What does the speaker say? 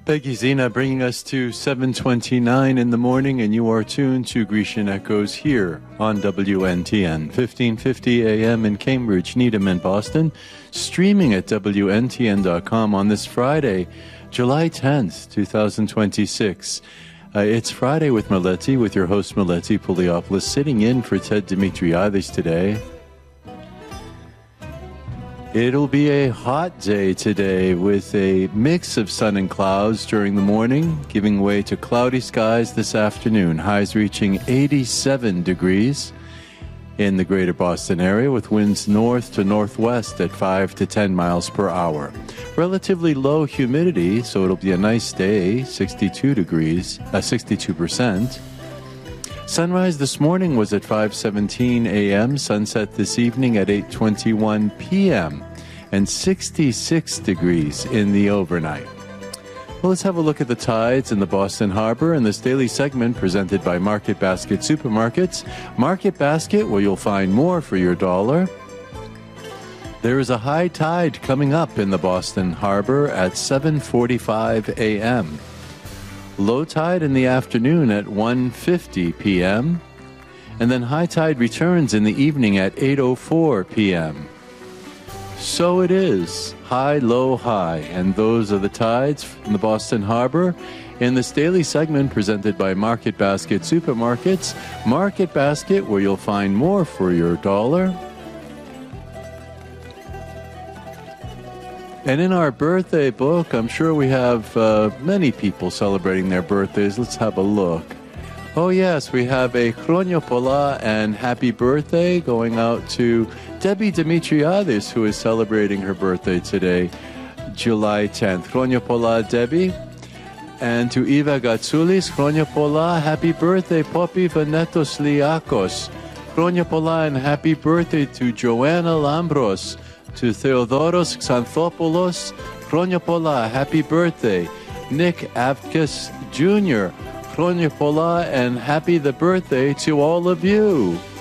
Peggy Zena bringing us to 7:29 in the morning, and you are tuned to Grecian Echoes here on WNTN, 1550 AM in Cambridge, Needham, and Boston, streaming at WNTN.com on this Friday, July 10th, 2026. It's Friday with Meleti, with your host Meleti Pouliopoulos, sitting in for Ted Dimitriadis today. It'll be a hot day today with a mix of sun and clouds during the morning, giving way to cloudy skies this afternoon. Highs reaching 87 degrees in the greater Boston area, with winds north to northwest at 5 to 10 miles per hour. Relatively low humidity, so it'll be a nice day, 62%. Sunrise this morning was at 5:17 a.m., sunset this evening at 8:21 p.m., and 66 degrees in the overnight. Well, let's have a look at the tides in the Boston Harbor in this daily segment presented by Market Basket Supermarkets. Market Basket, where you'll find more for your dollar. There is a high tide coming up in the Boston Harbor at 7:45 a.m., low tide in the afternoon at 1:50 p.m., and then high tide returns in the evening at 8:04 p.m. So it is high, low, high, and those are the tides from the Boston Harbor in this daily segment presented by Market Basket Supermarkets. Market Basket, where you'll find more for your dollar. And in our birthday book, I'm sure we have many people celebrating their birthdays. Let's have a look. Oh yes, we have a Chronio Pola and happy birthday going out to Debbie Dimitriadis, who is celebrating her birthday today, July 10th. Chronio Pola, Debbie. And to Eva Gatsoulis, Chronio Pola, happy birthday, Poppy Venetos Liakos. Chronio Pola and happy birthday to Joanna Lambros. To Theodoros Xanthopoulos, Chronio Pola, happy birthday. Nick Avkis Jr., Chronio Pola, and happy the birthday to all of you.